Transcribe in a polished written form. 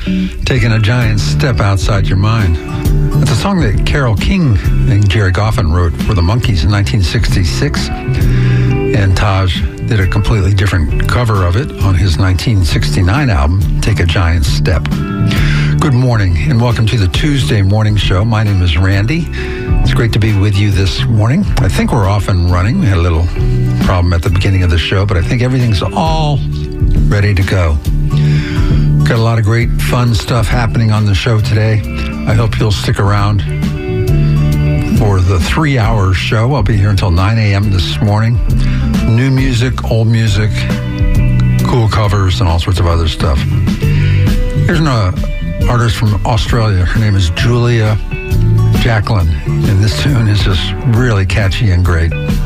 Taking a Giant Step Outside Your Mind. It's a song that Carole King and Jerry Goffin wrote for the Monkees in 1966. And Taj did a completely different cover of it on his 1969 album, Take a Giant Step. Good morning and welcome to the Tuesday Morning Show. My name is Randy. It's great to be with you this morning. I think we're off and running. We had a little problem at the beginning of the show, but I think everything's all ready to go. Got a lot of great fun stuff happening on the show today. I hope you'll stick around for the 3-hour show. I'll be here until 9 a.m. this morning. New music, old music, cool covers, and all sorts of other stuff. Here's an artist from Australia. Her name is Julia Jacklin, and this tune is just really catchy and great.